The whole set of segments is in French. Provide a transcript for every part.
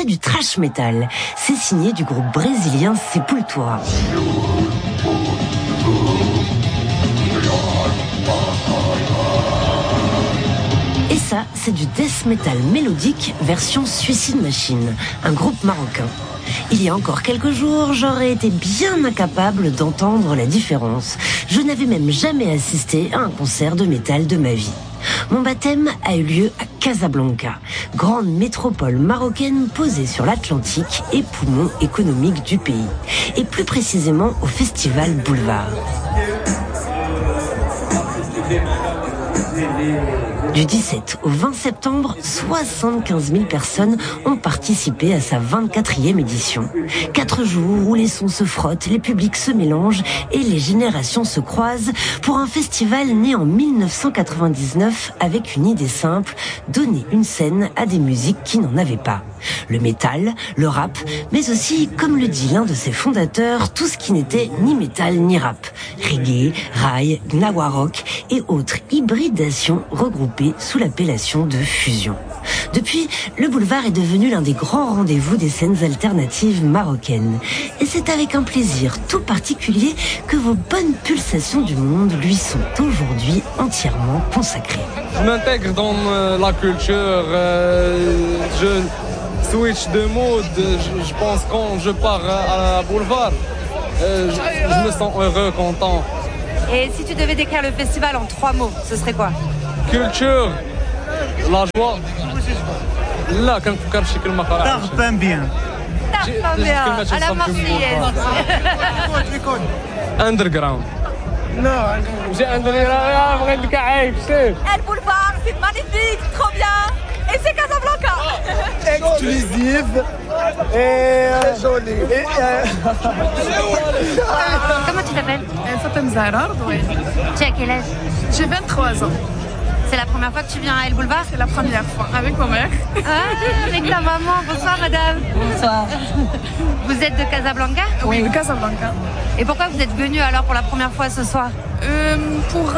du thrash metal. C'est signé du groupe brésilien Sepultura. Et ça, c'est du death metal mélodique version Suicide Machine, un groupe marocain. Il y a encore quelques jours, j'aurais été bien incapable d'entendre la différence. Je n'avais même jamais assisté à un concert de métal de ma vie. Mon baptême a eu lieu à Casablanca, grande métropole marocaine posée sur l'Atlantique et poumon économique du pays. Et plus précisément au festival Boulevard. Du 17 au 20 septembre, 75 000 personnes ont participé à sa 24e édition. 4 jours où les sons se frottent, les publics se mélangent et les générations se croisent pour un festival né en 1999 avec une idée simple, donner une scène à des musiques qui n'en avaient pas. Le métal, le rap, mais aussi, comme le dit l'un de ses fondateurs, tout ce qui n'était ni métal ni rap. Reggae, raï, gnawa rock et autres hybridations regroupées sous l'appellation de fusion. Depuis, le boulevard est devenu l'un des grands rendez-vous des scènes alternatives marocaines. Et c'est avec un plaisir tout particulier que vos bonnes pulsations du monde lui sont aujourd'hui entièrement consacrées. Je m'intègre dans la culture, je switch de mode, je pense quand je pars à Boulevard, je me sens heureux, content. Et si tu devais décrire le festival en 3 mots, ce serait quoi? Culture, la joie. Là, quand tu carches كلمة Tarpin bien. Tarpin bien, à la Marseillaise. Underground. Non, j'ai underground, vrai de Caïf, c'est. El Boulevard, c'est magnifique, trop bien. Et c'est Casablanca. Exclusive et joli. Comment tu t'appelles? Fatem Zahra, oui. Tu as quel âge? J'ai 23 ans. C'est la première fois que tu viens à El Boulevard? C'est la première fois, avec ma mère. Ah, avec ta maman. Bonsoir, madame. Bonsoir. Vous êtes de Casablanca? Oui, de Casablanca. Et pourquoi vous êtes venue alors pour la première fois ce soir? Pour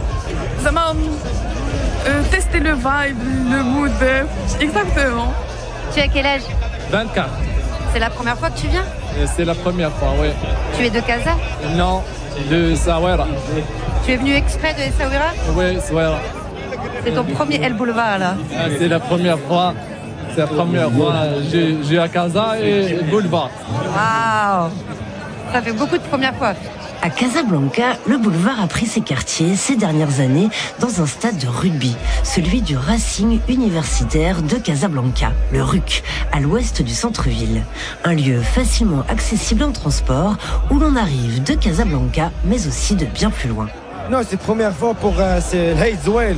tester le vibe, le mood. Exactement. Tu as quel âge? 24. C'est la première fois que tu viens? C'est la première fois, oui. Tu es de Casa? Non, de Essaouira. Tu es venu exprès de Essaouira? Oui, Essaouira. C'est ton premier El Boulevard là? C'est la première fois. C'est la première fois. J'ai à Casa et Boulevard. Waouh! Ça fait beaucoup de premières fois. À Casablanca, le boulevard a pris ses quartiers ces dernières années dans un stade de rugby, celui du Racing universitaire de Casablanca, le RUC, à l'ouest du centre-ville. Un lieu facilement accessible en transport où l'on arrive de Casablanca, mais aussi de bien plus loin. Non, c'est la première fois pour c'est Heizouel.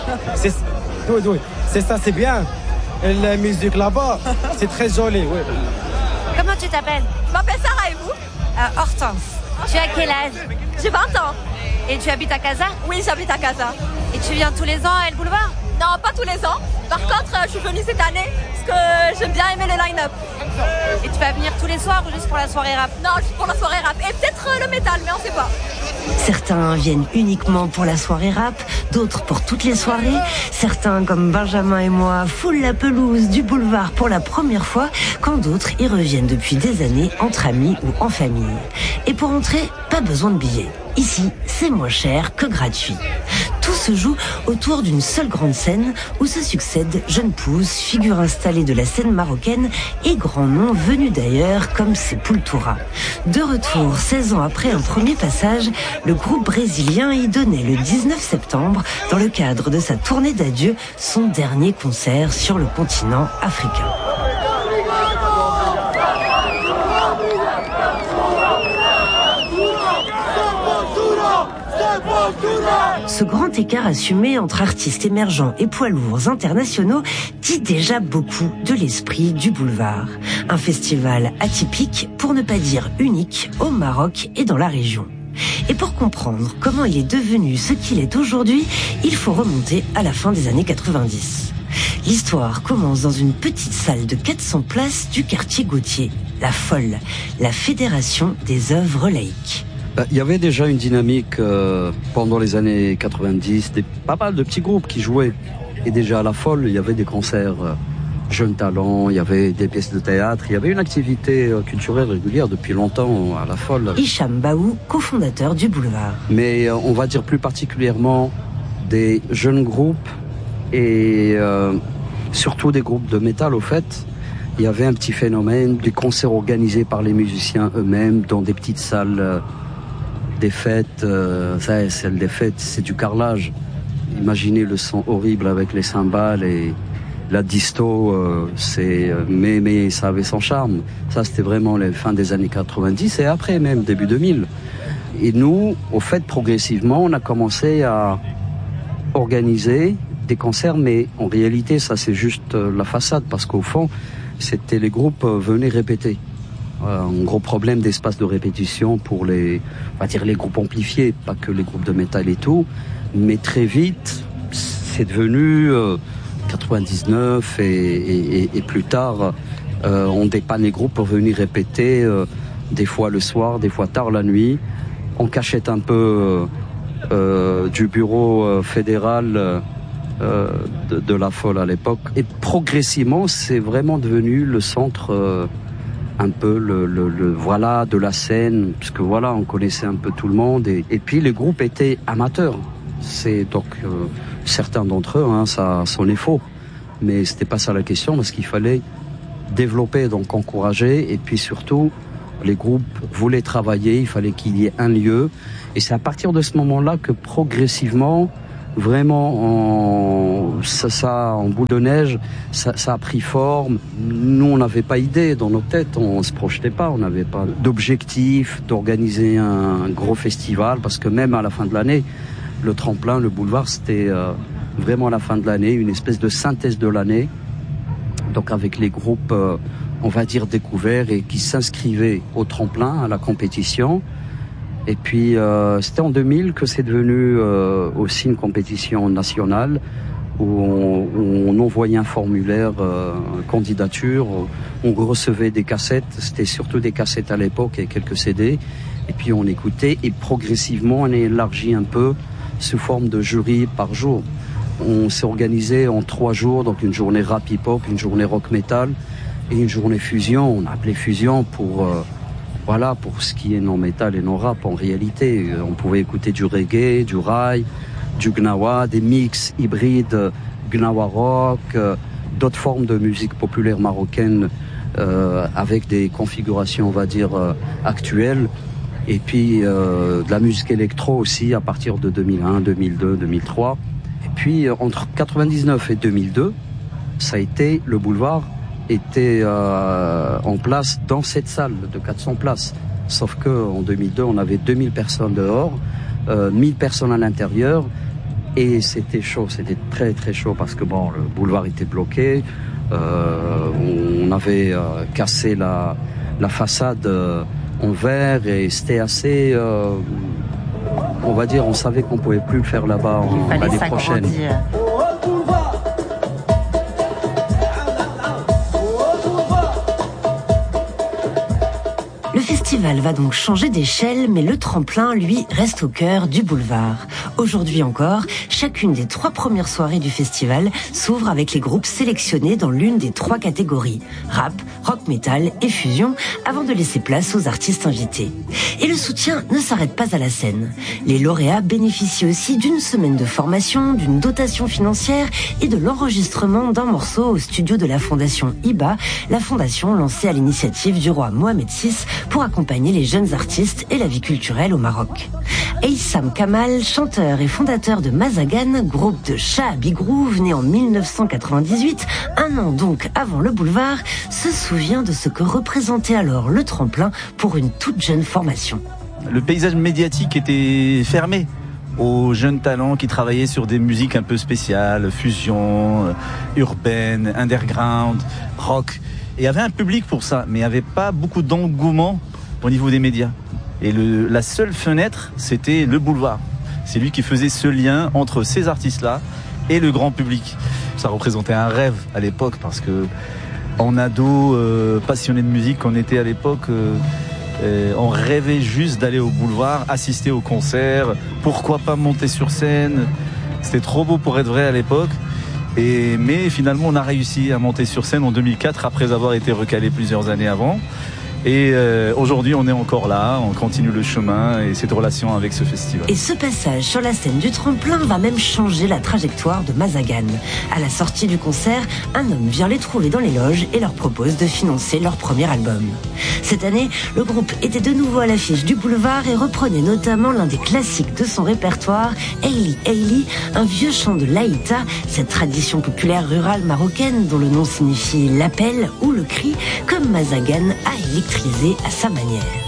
C'est ça, c'est bien. La musique là-bas, c'est très joli. Oui. Comment tu t'appelles? Je m'appelle Sarah et vous? Hortense. Tu as quel âge? J'ai 20 ans. Et tu habites à Casa? Oui, j'habite à Casa. Et tu viens tous les ans à El Boulevard? Non, pas tous les ans. Par contre, je suis venue cette année parce que j'aime bien aimer le line-up. Et tu vas venir tous les soirs ou juste pour la soirée rap? Non, juste pour la soirée rap. Et peut-être le métal, mais on sait pas. Certains viennent uniquement pour la soirée rap, d'autres pour toutes les soirées. Certains, comme Benjamin et moi, foulent la pelouse du boulevard pour la première fois, quand d'autres y reviennent depuis des années entre amis ou en famille. Et pour entrer, pas besoin de billets. Ici, c'est moins cher que gratuit. Tout se joue autour d'une seule grande scène où se succèdent jeunes pousses, figures installées de la scène marocaine et grands noms venus d'ailleurs comme Sepultura. De retour 16 ans après un premier passage, le groupe brésilien y donnait le 19 septembre, dans le cadre de sa tournée d'adieu, son dernier concert sur le continent africain. Ce grand écart assumé entre artistes émergents et poids lourds internationaux dit déjà beaucoup de l'esprit du boulevard. Un festival atypique, pour ne pas dire unique, au Maroc et dans la région. Et pour comprendre comment il est devenu ce qu'il est aujourd'hui, il faut remonter à la fin des années 90. L'histoire commence dans une petite salle de 400 places du quartier Gauthier, la Folle, la Fédération des œuvres laïques. Il y avait déjà une dynamique pendant les années 90, pas mal de petits groupes qui jouaient. Et déjà à la Folle, il y avait des concerts jeunes talents, il y avait des pièces de théâtre, il y avait une activité culturelle régulière depuis longtemps à la Folle. Hicham Baou, cofondateur du Boulevard. Mais on va dire plus particulièrement des jeunes groupes et surtout des groupes de métal au fait. Il y avait un petit phénomène, des concerts organisés par les musiciens eux-mêmes dans des petites salles des fêtes. Celle des fêtes, c'est du carrelage. Imaginez le son horrible avec les cymbales et la disto, mais ça avait son charme. Ça, c'était vraiment la fin des années 90 et après même, début 2000. Et nous, au fait, progressivement, on a commencé à organiser des concerts, mais en réalité, ça, c'est juste la façade, parce qu'au fond, c'était les groupes venaient répéter. Un gros problème d'espace de répétition pour on va dire les groupes amplifiés, pas que les groupes de métal et tout. Mais très vite, c'est devenu 99 et plus tard, on dépanne les groupes pour venir répéter, des fois le soir, des fois tard la nuit. On cachette un peu du bureau fédéral de la Folle à l'époque. Et progressivement, c'est vraiment devenu le centre un peu voilà, de la scène, parce que voilà, on connaissait un peu tout le monde. Et puis les groupes étaient amateurs. C'est donc certains d'entre eux, ça sonnait faux, mais c'était pas ça la question, parce qu'il fallait développer, donc encourager, et puis surtout les groupes voulaient travailler, il fallait qu'il y ait un lieu, et c'est à partir de ce moment-là que progressivement, vraiment, en boule de neige, ça a pris forme. Nous, on n'avait pas idée dans nos têtes, on se projetait pas, on n'avait pas d'objectif d'organiser un gros festival, parce que même à la fin de l'année, le tremplin, le boulevard, c'était vraiment à la fin de l'année, une espèce de synthèse de l'année. Donc avec les groupes, on va dire, découverts et qui s'inscrivaient au tremplin, à la compétition. Et puis c'était en 2000 que c'est devenu aussi une compétition nationale où on envoyait un formulaire candidature, on recevait des cassettes, c'était surtout des cassettes à l'époque et quelques CD. Et puis on écoutait et progressivement on a élargi un peu sous forme de jury par jour. On s'est organisé en 3 jours, donc une journée rap hip-hop, une journée rock metal et une journée fusion. On a appelé fusion pour ce qui est non métal et non rap en réalité. On pouvait écouter du reggae, du raï, du gnawa, des mix hybrides gnawa rock, d'autres formes de musique populaire marocaine avec des configurations, on va dire, actuelles. Et puis de la musique électro aussi à partir de 2001, 2002, 2003. Et puis entre 99 et 2002, ça a été, le boulevard était en place dans cette salle de 400 places. Sauf qu'en 2002, on avait 2000 personnes dehors, 1000 personnes à l'intérieur. Et c'était chaud, c'était très très chaud parce que bon, le boulevard était bloqué. On avait cassé la façade en verre et c'était assez, on va dire, on savait qu'on pouvait plus le faire là-bas l'année prochaine. Le festival va donc changer d'échelle, mais le tremplin, lui, reste au cœur du boulevard. Aujourd'hui encore, chacune des 3 premières soirées du festival s'ouvre avec les groupes sélectionnés dans l'une des 3 catégories, rap, rock metal et fusion, avant de laisser place aux artistes invités. Et le soutien ne s'arrête pas à la scène. Les lauréats bénéficient aussi d'une semaine de formation, d'une dotation financière et de l'enregistrement d'un morceau au studio de la fondation IBA, la fondation lancée à l'initiative du roi Mohamed VI pour accompagner les jeunes artistes et la vie culturelle au Maroc. Eissam Kamal, chanteur et fondateur de Mazagan, groupe de Shaabi Groove né en 1998, un an donc avant le boulevard, se souvient de ce que représentait alors le tremplin pour une toute jeune formation. Le paysage médiatique était fermé aux jeunes talents qui travaillaient sur des musiques un peu spéciales, fusion, urbaine, underground, rock. Et il y avait un public pour ça, mais il n'y avait pas beaucoup d'engouement au niveau des médias. Et la seule fenêtre, c'était le boulevard. C'est lui qui faisait ce lien entre ces artistes-là et le grand public. Ça représentait un rêve à l'époque parce que en ado, passionné de musique qu'on était à l'époque, on rêvait juste d'aller au boulevard, assister au concert, pourquoi pas monter sur scène. C'était trop beau pour être vrai à l'époque. Mais finalement, on a réussi à monter sur scène en 2004 après avoir été recalé plusieurs années avant. Et aujourd'hui, on est encore là, on continue le chemin et cette relation avec ce festival. Et ce passage sur la scène du tremplin va même changer la trajectoire de Mazagan. À la sortie du concert, un homme vient les trouver dans les loges et leur propose de financer leur premier album. Cette année, le groupe était de nouveau à l'affiche du boulevard et reprenait notamment l'un des classiques de son répertoire, Eili Eili, un vieux chant de l'Aïta, cette tradition populaire rurale marocaine dont le nom signifie l'appel ou le cri, comme Mazagan a électrisé à sa manière.